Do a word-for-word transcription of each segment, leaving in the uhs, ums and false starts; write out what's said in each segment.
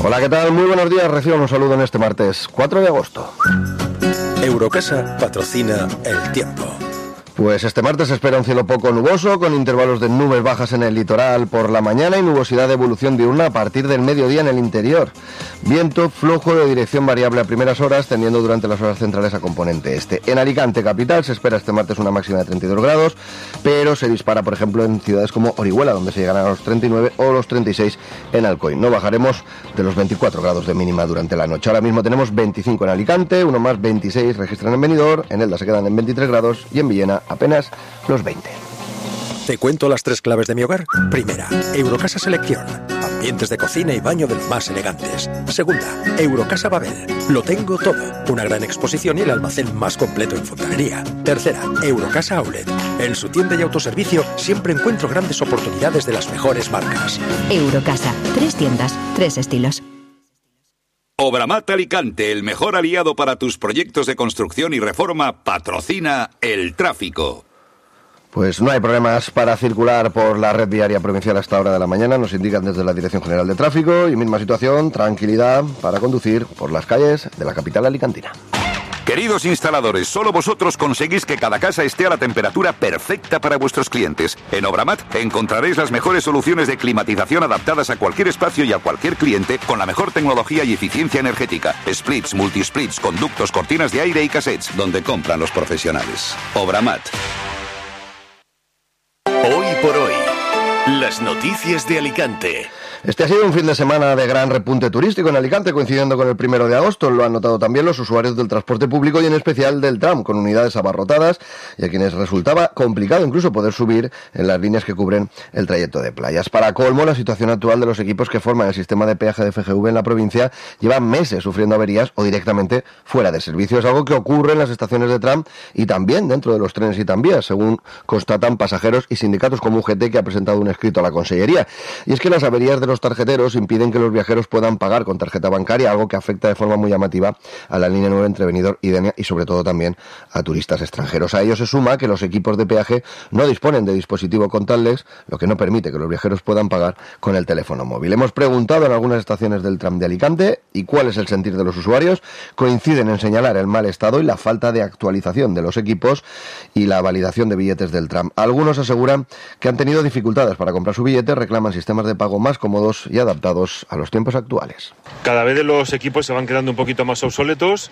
Hola, ¿qué tal? Muy buenos días. Reciban un saludo en este martes cuatro de agosto. Eurocasa patrocina el tiempo. Pues este martes se espera un cielo poco nuboso, con intervalos de nubes bajas en el litoral por la mañana y nubosidad de evolución diurna a partir del mediodía en el interior. Viento flojo de dirección variable a primeras horas, tendiendo durante las horas centrales a componente este. En Alicante, capital, se espera este martes una máxima de treinta y dos grados, pero se dispara, por ejemplo, en ciudades como Orihuela, donde se llegarán a los treinta y nueve, o los treinta y seis en Alcoy. No bajaremos de los veinticuatro grados de mínima durante la noche. Ahora mismo tenemos veinticinco en Alicante, uno más veintiséis registran en Benidorm, en Elda se quedan en veintitrés grados y en Villena apenas los veinte. ¿Te cuento las tres claves de mi hogar? Primera, Eurocasa Selección. Ambientes de cocina y baño de los más elegantes. Segunda, Eurocasa Babel. Lo tengo todo. Una gran exposición y el almacén más completo en fontanería. Tercera, Eurocasa Outlet. En su tienda y autoservicio siempre encuentro grandes oportunidades de las mejores marcas. Eurocasa. Tres tiendas, tres estilos. Obramat Alicante, el mejor aliado para tus proyectos de construcción y reforma, patrocina el tráfico. Pues no hay problemas para circular por la red viaria provincial a esta hora de la mañana, nos indican desde la Dirección General de Tráfico, y misma situación, tranquilidad para conducir por las calles de la capital alicantina. Queridos instaladores, solo vosotros conseguís que cada casa esté a la temperatura perfecta para vuestros clientes. En Obramat encontraréis las mejores soluciones de climatización adaptadas a cualquier espacio y a cualquier cliente con la mejor tecnología y eficiencia energética. Splits, multisplits, conductos, cortinas de aire y cassettes, donde compran los profesionales. Obramat. Hoy por hoy, las noticias de Alicante. Este ha sido un fin de semana de gran repunte turístico en Alicante, coincidiendo con el primero de agosto. Lo han notado también los usuarios del transporte público y en especial del tram, con unidades abarrotadas y a quienes resultaba complicado incluso poder subir en las líneas que cubren el trayecto de playas. Para colmo, la situación actual de los equipos que forman el sistema de peaje de F G V en la provincia lleva meses sufriendo averías o directamente fuera de servicio. Es algo que ocurre en las estaciones de tram y también dentro de los trenes y tranvías, según constatan pasajeros y sindicatos como U G T, que ha presentado un escrito a la Consellería. Y es que las averías de los tarjeteros impiden que los viajeros puedan pagar con tarjeta bancaria, algo que afecta de forma muy llamativa a la línea nueve entre Benidorm y Denia y sobre todo también a turistas extranjeros. A ello se suma que los equipos de peaje no disponen de dispositivo contactless, lo que no permite que los viajeros puedan pagar con el teléfono móvil. Hemos preguntado en algunas estaciones del tram de Alicante y cuál es el sentir de los usuarios. Coinciden en señalar el mal estado y la falta de actualización de los equipos y la validación de billetes del tram. Algunos aseguran que han tenido dificultades para comprar su billete, reclaman sistemas de pago más cómodos y adaptados a los tiempos actuales. Cada vez los equipos se van quedando un poquito más obsoletos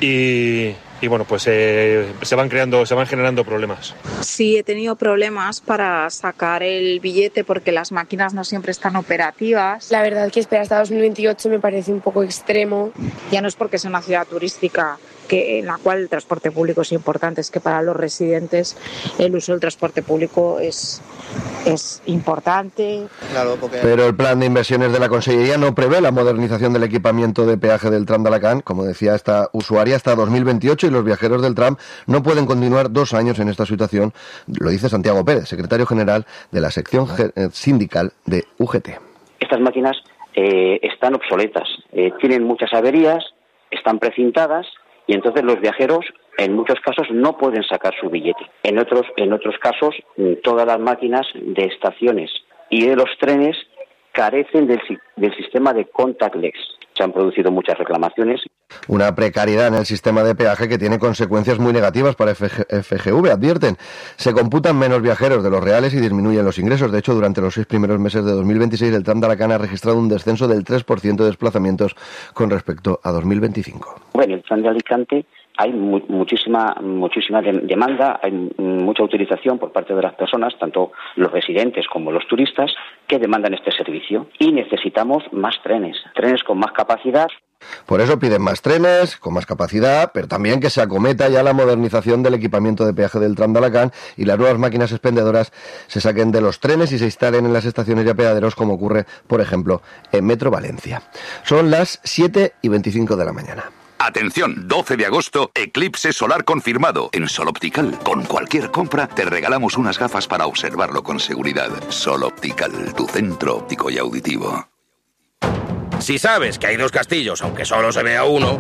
y, y bueno, pues eh, se van creando, se van generando problemas. Sí, he tenido problemas para sacar el billete porque las máquinas no siempre están operativas. La verdad que esperar hasta dos mil veintiocho me parece un poco extremo. Ya no es porque sea una ciudad turística que en la cual el transporte público es importante, es que para los residentes el uso del transporte público es, es importante. Claro, porque... Pero el plan de inversiones de la Consellería no prevé la modernización del equipamiento de peaje del tram de Alacant, como decía esta usuaria, hasta dos mil veintiocho, y los viajeros del tram no pueden continuar dos años en esta situación, lo dice Santiago Pérez, secretario general de la sección sindical de U G T. Estas máquinas eh, están obsoletas, eh, tienen muchas averías, están precintadas, y entonces los viajeros en muchos casos no pueden sacar su billete. En otros, en otros casos, todas las máquinas de estaciones y de los trenes carecen del, del sistema de contactless. Se han producido muchas reclamaciones. Una precariedad en el sistema de peaje que tiene consecuencias muy negativas para F G V, advierten. Se computan menos viajeros de los reales y disminuyen los ingresos. De hecho, durante los seis primeros meses de dos mil veintiséis, el tram de Alacant ha registrado un descenso del tres por ciento de desplazamientos con respecto a dos mil veinticinco. Bueno, el tram de Alicante hay mu- muchísima muchísima de- demanda, hay mucha utilización por parte de las personas, tanto los residentes como los turistas, que demandan este servicio. Y necesitamos más trenes, trenes con más capacidad. Por eso piden más trenes, con más capacidad, pero también que se acometa ya la modernización del equipamiento de peaje del tram de Alacant y las nuevas máquinas expendedoras se saquen de los trenes y se instalen en las estaciones y apeaderos, como ocurre, por ejemplo, en Metro Valencia. Son las siete y veinticinco de la mañana. Atención, doce de agosto, eclipse solar confirmado en Sol Optical. Con cualquier compra te regalamos unas gafas para observarlo con seguridad. Sol Optical, tu centro óptico y auditivo. Si sabes que hay dos castillos, aunque solo se vea uno,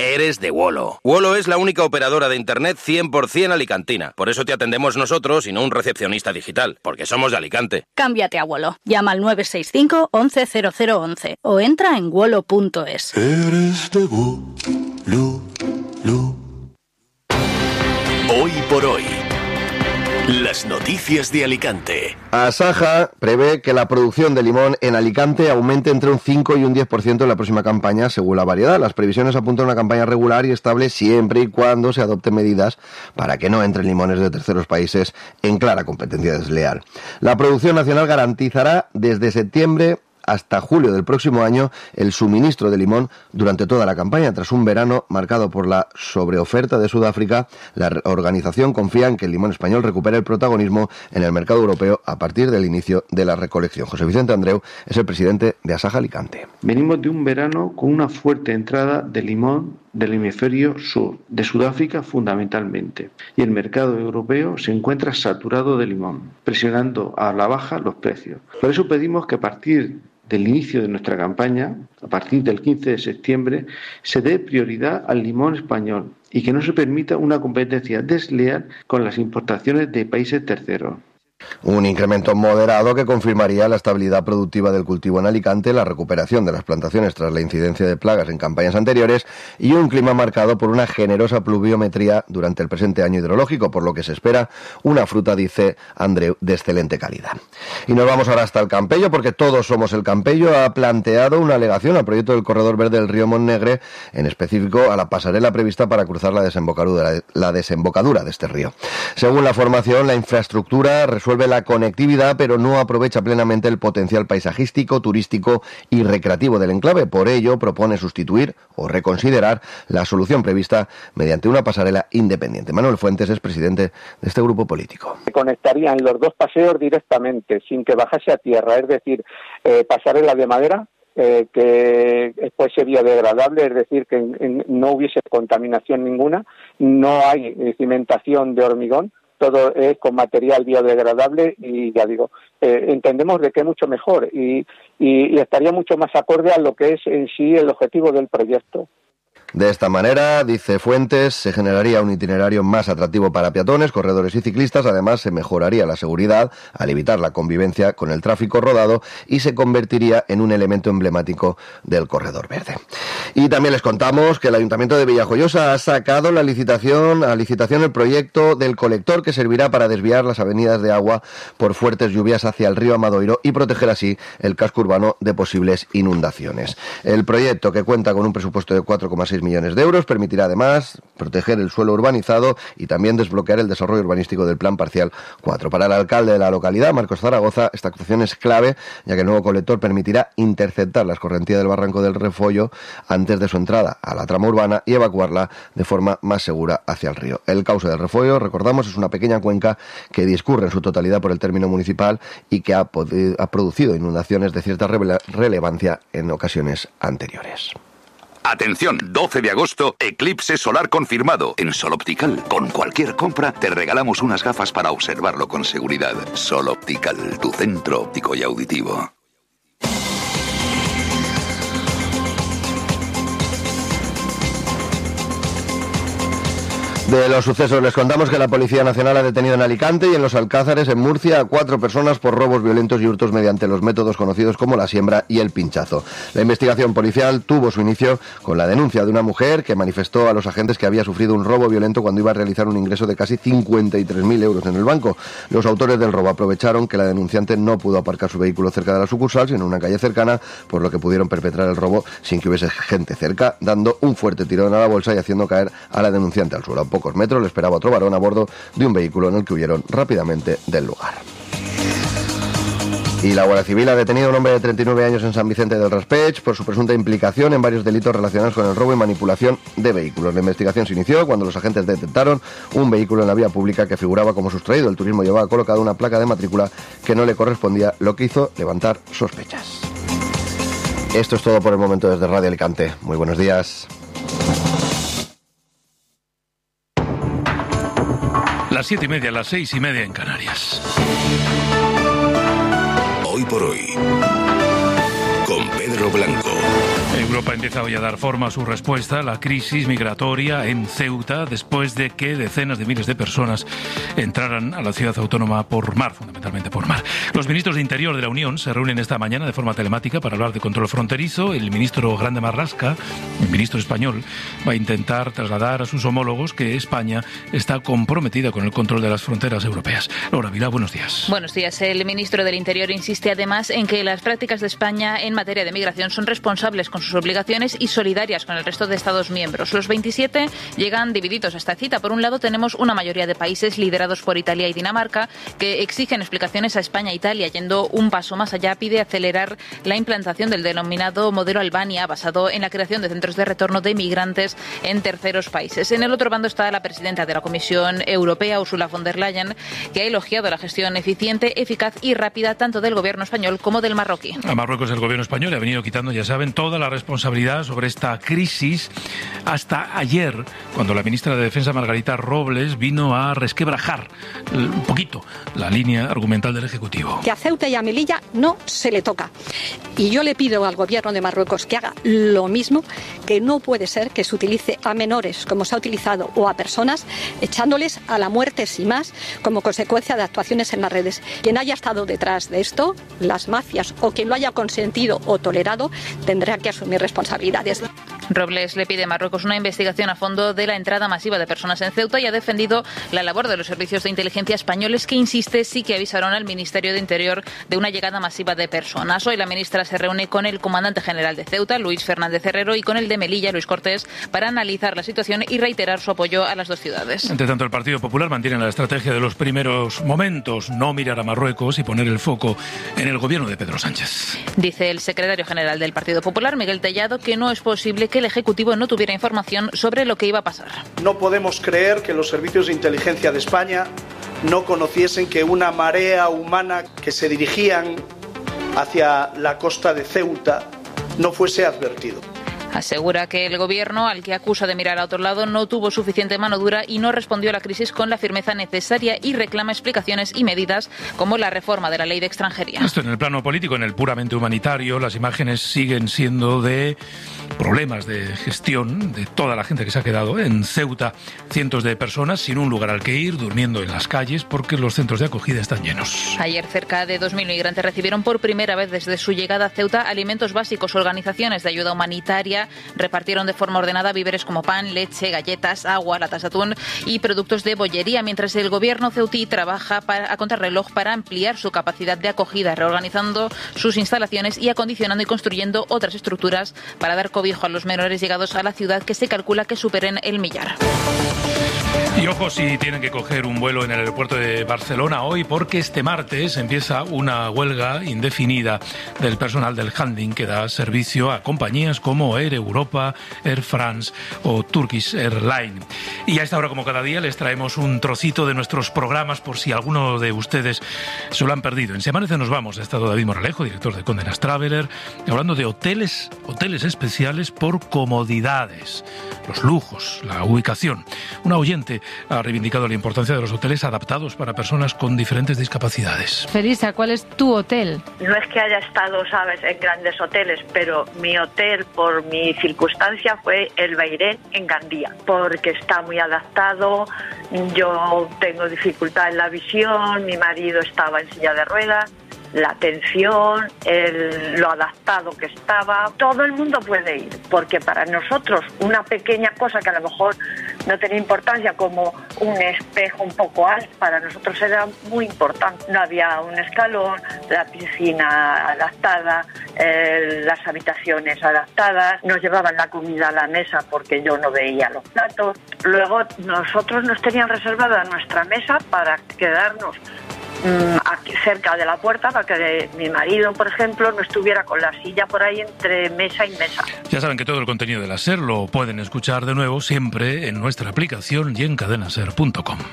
eres de Wolo. Wolo es la única operadora de Internet cien por ciento alicantina. Por eso te atendemos nosotros y no un recepcionista digital, porque somos de Alicante. Cámbiate a Wolo. Llama al nueve seis cinco once cero cero once o entra en wolo punto es. Eres de Wolo. Hoy por hoy. Las noticias de Alicante. Asaja prevé que la producción de limón en Alicante aumente entre un cinco y un diez por ciento en la próxima campaña según la variedad. Las previsiones apuntan a una campaña regular y estable siempre y cuando se adopten medidas para que no entren limones de terceros países en clara competencia desleal. La producción nacional garantizará desde septiembre hasta julio del próximo año el suministro de limón durante toda la campaña. Tras un verano marcado por la sobreoferta de Sudáfrica, la organización confía en que el limón español recupere el protagonismo en el mercado europeo a partir del inicio de la recolección. José Vicente Andreu es el presidente de Asaja Alicante. Venimos de un verano con una fuerte entrada de limón del hemisferio sur, de Sudáfrica fundamentalmente, y el mercado europeo se encuentra saturado de limón, presionando a la baja los precios. Por eso pedimos que a partir del inicio de nuestra campaña, a partir del quince de septiembre, se dé prioridad al limón español y que no se permita una competencia desleal con las importaciones de países terceros. Un incremento moderado que confirmaría la estabilidad productiva del cultivo en Alicante, la recuperación de las plantaciones tras la incidencia de plagas en campañas anteriores y un clima marcado por una generosa pluviometría durante el presente año hidrológico, por lo que se espera una fruta, dice Andreu, de excelente calidad. Y nos vamos ahora hasta el Campello, porque Todos Somos el Campello ha planteado una alegación al proyecto del corredor verde del río Montnegre, en específico a la pasarela prevista para cruzar la desembocadura, la desembocadura de este río. Según la formación, la infraestructura resuelve la conectividad, pero no aprovecha plenamente el potencial paisajístico, turístico y recreativo del enclave. Por ello, propone sustituir o reconsiderar la solución prevista mediante una pasarela independiente. Manuel Fuentes es presidente de este grupo político. Se conectarían los dos paseos directamente, sin que bajase a tierra, es decir, eh, pasarela de madera, eh, que fuese biodegradable, es decir, que en, en, no hubiese contaminación ninguna, no hay eh, cimentación de hormigón, todo es con material biodegradable y ya digo, eh, entendemos de que es mucho mejor y, y, y estaría mucho más acorde a lo que es en sí el objetivo del proyecto. De esta manera, dice Fuentes, se generaría un itinerario más atractivo para peatones, corredores y ciclistas. Además, se mejoraría la seguridad al evitar la convivencia con el tráfico rodado y se convertiría en un elemento emblemático del corredor verde. Y también les contamos que el Ayuntamiento de Villajoyosa ha sacado la licitación, a licitación el proyecto del colector que servirá para desviar las avenidas de agua por fuertes lluvias hacia el río Amadoiro y proteger así el casco urbano de posibles inundaciones. El proyecto, que cuenta con un presupuesto de cuatro coma seis millones de euros, permitirá además proteger el suelo urbanizado y también desbloquear el desarrollo urbanístico del Plan Parcial cuatro. Para el alcalde de la localidad, Marcos Zaragoza, esta actuación es clave, ya que el nuevo colector permitirá interceptar la escorrentía del barranco del Refollo antes de su entrada a la trama urbana y evacuarla de forma más segura hacia el río. El cauce del Refollo, recordamos, es una pequeña cuenca que discurre en su totalidad por el término municipal y que ha, ha producido inundaciones de cierta relevancia en ocasiones anteriores. Atención, doce de agosto, eclipse solar confirmado en Sol Optical. Con cualquier compra te regalamos unas gafas para observarlo con seguridad. Sol Optical, tu centro óptico y auditivo. De los sucesos les contamos que la Policía Nacional ha detenido en Alicante y en Los Alcázares, en Murcia, a cuatro personas por robos violentos y hurtos mediante los métodos conocidos como la siembra y el pinchazo. La investigación policial tuvo su inicio con la denuncia de una mujer que manifestó a los agentes que había sufrido un robo violento cuando iba a realizar un ingreso de casi cincuenta y tres mil euros en el banco. Los autores del robo aprovecharon que la denunciante no pudo aparcar su vehículo cerca de la sucursal, sino en una calle cercana, por lo que pudieron perpetrar el robo sin que hubiese gente cerca, dando un fuerte tirón a la bolsa y haciendo caer a la denunciante al suelo. A pocos metros le esperaba otro varón a bordo de un vehículo en el que huyeron rápidamente del lugar. Y la Guardia Civil ha detenido a un hombre de treinta y nueve años en San Vicente del Raspeig por su presunta implicación en varios delitos relacionados con el robo y manipulación de vehículos. La investigación se inició cuando los agentes detectaron un vehículo en la vía pública que figuraba como sustraído. El turismo llevaba colocada una placa de matrícula que no le correspondía, lo que hizo levantar sospechas. Esto es todo por el momento desde Radio Alicante. Muy buenos días. Las siete y media, las seis y media en Canarias. Hoy por hoy, con Pedro Blanco. Europa empieza hoy a dar forma a su respuesta a la crisis migratoria en Ceuta después de que decenas de miles de personas entraran a la ciudad autónoma por mar, fundamentalmente por mar. Los ministros de Interior de la Unión se reúnen esta mañana de forma telemática para hablar de control fronterizo. El ministro Grande Marlaska, el ministro español, va a intentar trasladar a sus homólogos que España está comprometida con el control de las fronteras europeas. Laura Vilá, buenos días. Buenos días. El ministro del Interior insiste además en que las prácticas de España en materia de migración son responsables con sus obligaciones y solidarias con el resto de Estados miembros. Los veintisiete llegan divididos a esta cita. Por un lado, tenemos una mayoría de países liderados por Italia y Dinamarca que exigen explicaciones a España e Italia. Yendo un paso más allá, pide acelerar la implantación del denominado modelo Albania, basado en la creación de centros de retorno de migrantes en terceros países. En el otro bando está la presidenta de la Comisión Europea, Ursula von der Leyen, que ha elogiado la gestión eficiente, eficaz y rápida tanto del gobierno español como del marroquí. A Marruecos el gobierno español le ha venido quitando, ya saben, toda la responsabilidad sobre esta crisis hasta ayer, cuando la ministra de Defensa, Margarita Robles, vino a resquebrajar un poquito la línea argumental del Ejecutivo. Que a Ceuta y a Melilla no se le toca. Y yo le pido al gobierno de Marruecos que haga lo mismo, que no puede ser que se utilice a menores, como se ha utilizado, o a personas, echándoles a la muerte sin más, como consecuencia de actuaciones en las redes. Quien haya estado detrás de esto, las mafias, o quien lo haya consentido o tolerado, tendrá que asumir responsabilidades. Robles le pide a Marruecos una investigación a fondo de la entrada masiva de personas en Ceuta y ha defendido la labor de los servicios de inteligencia españoles que, insiste, sí que avisaron al Ministerio de Interior de una llegada masiva de personas. Hoy la ministra se reúne con el comandante general de Ceuta, Luis Fernández Herrero, y con el de Melilla, Luis Cortés, para analizar la situación y reiterar su apoyo a las dos ciudades. Entre tanto, el Partido Popular mantiene la estrategia de los primeros momentos, no mirar a Marruecos y poner el foco en el gobierno de Pedro Sánchez. Dice el secretario general del Partido Popular, Miguel Tellado, que no es posible que el Ejecutivo no tuviera información sobre lo que iba a pasar. No podemos creer que los servicios de inteligencia de España no conociesen que una marea humana que se dirigían hacia la costa de Ceuta no fuese advertido. Asegura que el gobierno, al que acusa de mirar a otro lado, no tuvo suficiente mano dura y no respondió a la crisis con la firmeza necesaria y reclama explicaciones y medidas como la reforma de la ley de extranjería. Esto en el plano político. En el puramente humanitario, las imágenes siguen siendo de problemas de gestión de toda la gente que se ha quedado en Ceuta. Cientos de personas sin un lugar al que ir, durmiendo en las calles porque los centros de acogida están llenos. Ayer cerca de dos mil migrantes recibieron por primera vez desde su llegada a Ceuta alimentos básicos. Organizaciones de ayuda humanitaria repartieron de forma ordenada víveres como pan, leche, galletas, agua, latas de atún y productos de bollería, mientras el gobierno ceutí trabaja para, a contrarreloj para ampliar su capacidad de acogida, reorganizando sus instalaciones y acondicionando y construyendo otras estructuras para dar cobijo a los menores llegados a la ciudad, que se calcula que superen el millar. Y ojo si tienen que coger un vuelo en el aeropuerto de Barcelona hoy, porque este martes empieza una huelga indefinida del personal del handling que da servicio a compañías como Air Europa, Air France o Turkish Airlines. Y a esta hora, como cada día, les traemos un trocito de nuestros programas por si alguno de ustedes se lo han perdido. En Semana nos vamos. Ha estado David Moralejo, director de Condenas Traveler, hablando de hoteles, hoteles especiales por comodidades, los lujos, la ubicación. Una oyente ha reivindicado la importancia de los hoteles adaptados para personas con diferentes discapacidades. Felisa, ¿cuál es tu hotel? No es que haya estado, sabes, en grandes hoteles, pero mi hotel, por mi circunstancia, fue el Beirén en Gandía, porque está muy adaptado. Yo tengo dificultad en la visión, mi marido estaba en silla de ruedas. La atención, el, lo adaptado que estaba, todo el mundo puede ir, porque para nosotros una pequeña cosa que a lo mejor no tenía importancia, como un espejo un poco alto, para nosotros era muy importante. No había un escalón, la piscina adaptada, eh, las habitaciones adaptadas, nos llevaban la comida a la mesa porque yo no veía los platos. Luego nosotros nos tenían reservada nuestra mesa para quedarnos aquí cerca de la puerta, para que mi marido, por ejemplo, no estuviera con la silla por ahí entre mesa y mesa. Ya saben que todo el contenido de la SER lo pueden escuchar de nuevo siempre en nuestra aplicación y en cadena ser punto com.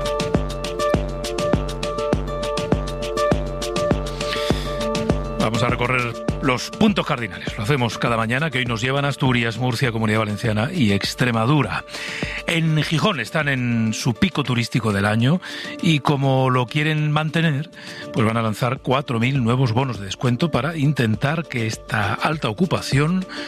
Vamos a recorrer los puntos cardinales. Lo hacemos cada mañana, que hoy nos llevan a Asturias, Murcia, Comunidad Valenciana y Extremadura. En Gijón están en su pico turístico del año y como lo quieren mantener, pues van a lanzar cuatro mil nuevos bonos de descuento para intentar que esta alta ocupación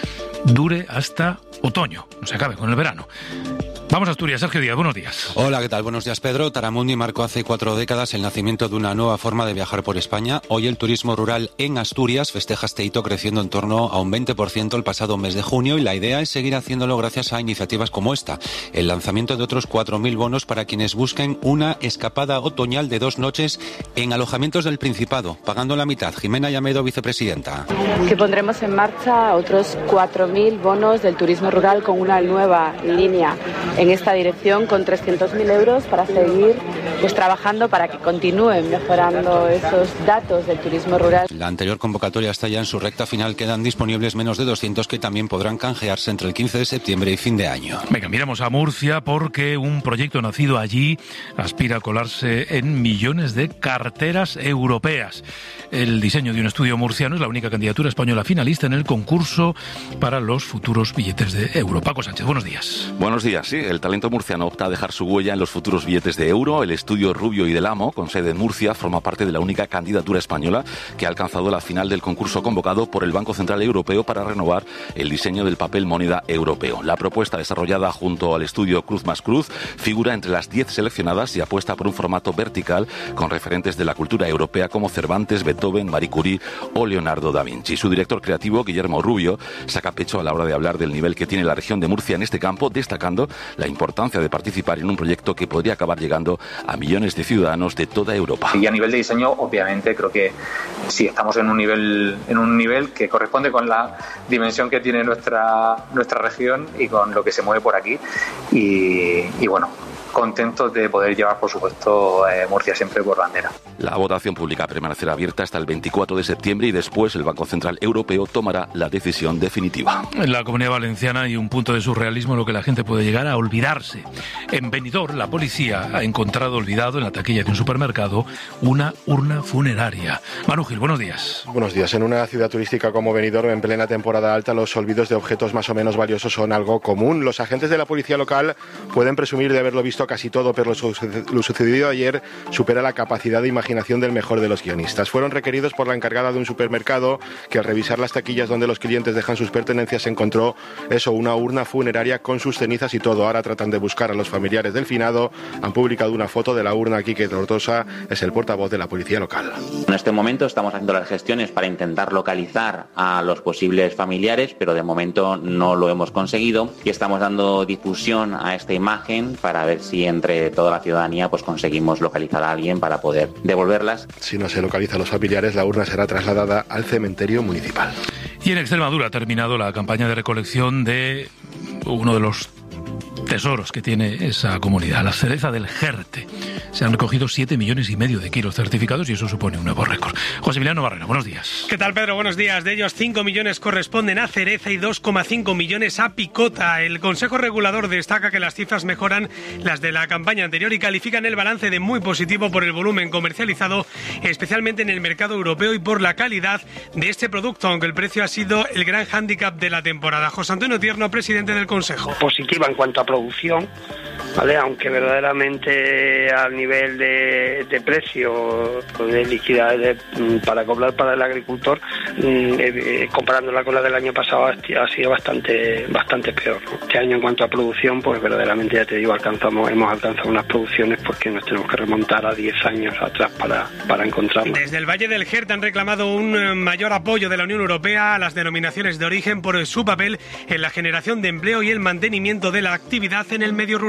dure hasta otoño, no se acabe con el verano. Vamos a Asturias, Sergio Díaz, buenos días. Hola, ¿qué tal? Buenos días, Pedro. Taramundi marcó hace cuatro décadas el nacimiento de una nueva forma de viajar por España. Hoy el turismo rural en Asturias festeja este hito creciendo en torno a un veinte por ciento el pasado mes de junio y la idea es seguir haciéndolo gracias a iniciativas como esta. El lanzamiento de otros cuatro mil bonos para quienes busquen una escapada otoñal de dos noches en alojamientos del Principado, pagando la mitad. Jimena Llamedo, vicepresidenta. Que pondremos en marcha otros cuatro mil bonos del turismo rural con una nueva línea en esta dirección con trescientos mil euros para seguir pues trabajando para que continúen mejorando esos datos del turismo rural. La anterior convocatoria está ya en su recta final, quedan disponibles menos de doscientos que también podrán canjearse entre el quince de septiembre y fin de año. Venga, miramos a Murcia porque un proyecto nacido allí aspira a colarse en millones de carteras europeas. El diseño de un estudio murciano es la única candidatura española finalista en el concurso para los futuros billetes de euro. Paco Sánchez, buenos días. Buenos días, sí. El talento murciano opta a dejar su huella en los futuros billetes de euro. El estudio Rubio y del Amo, con sede en Murcia, forma parte de la única candidatura española que ha alcanzado la final del concurso convocado por el Banco Central Europeo para renovar el diseño del papel moneda europeo. La propuesta desarrollada junto al estudio Cruz más Cruz figura entre las diez seleccionadas y apuesta por un formato vertical con referentes de la cultura europea como Cervantes, Beethoven, Marie Curie o Leonardo da Vinci. Su director creativo, Guillermo Rubio, saca pecho a la hora de hablar del nivel que tiene la región de Murcia en este campo, destacando la importancia de participar en un proyecto que podría acabar llegando a millones de ciudadanos de toda Europa. Y a nivel de diseño, obviamente, creo que sí estamos en un nivel en un nivel que corresponde con la dimensión que tiene nuestra nuestra región y con lo que se mueve por aquí. Y, y bueno, contentos de poder llevar, por supuesto, eh, Murcia siempre por bandera. La votación pública permanecerá abierta hasta el veinticuatro de septiembre y después el Banco Central Europeo tomará la decisión definitiva. En la Comunidad Valenciana hay un punto de surrealismo en lo que la gente puede llegar a olvidarse. En Benidorm, la policía ha encontrado olvidado en la taquilla de un supermercado una urna funeraria. Manu Gil, buenos días. Buenos días. En una ciudad turística como Benidorm, en plena temporada alta, los olvidos de objetos más o menos valiosos son algo común. Los agentes de la policía local pueden presumir de haberlo visto casi todo, pero lo sucedido ayer supera la capacidad de imaginación del mejor de los guionistas. Fueron requeridos por la encargada de un supermercado que al revisar las taquillas donde los clientes dejan sus pertenencias encontró eso, una urna funeraria con sus cenizas y todo. Ahora tratan de buscar a los familiares del finado. Han publicado una foto de la urna. Quique Tortosa es el portavoz de la policía local. En este momento estamos haciendo las gestiones para intentar localizar a los posibles familiares, pero de momento no lo hemos conseguido y estamos dando difusión a esta imagen para ver si entre toda la ciudadanía pues conseguimos localizar a alguien para poder devolverlas. Si no se localiza a los familiares, la urna será trasladada al cementerio municipal. Y en Extremadura ha terminado la campaña de recolección de uno de los tesoros que tiene esa comunidad, la cereza del Jerte. Se han recogido siete millones y medio de kilos certificados y eso supone un nuevo récord. José Emiliano Barrera, buenos días. ¿Qué tal, Pedro? Buenos días. De ellos, cinco millones corresponden a cereza y dos coma cinco millones a picota. El Consejo Regulador destaca que las cifras mejoran las de la campaña anterior y califican el balance de muy positivo por el volumen comercializado, especialmente en el mercado europeo, y por la calidad de este producto, aunque el precio ha sido el gran hándicap de la temporada. José Antonio Tierno, presidente del Consejo. Positiva en cuanto a producción, ¿vale? Aunque verdaderamente al nivel de, de precio de liquidez de, para cobrar para el agricultor, eh, comparándola con la del año pasado, ha sido bastante bastante peor, ¿no? Este año en cuanto a producción, pues verdaderamente, ya te digo, alcanzamos hemos alcanzado unas producciones porque nos tenemos que remontar a diez años atrás para, para encontrarlas. Desde el Valle del Jerte han reclamado un mayor apoyo de la Unión Europea a las denominaciones de origen por su papel en la generación de empleo y el mantenimiento de la actividad en el medio rural.